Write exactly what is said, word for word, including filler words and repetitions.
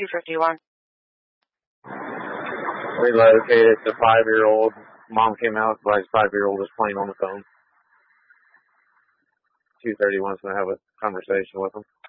two fifty-one. We located the five-year-old. Mom came out, but his five-year-old was playing on the phone. two thirty-one's going to have a conversation with him.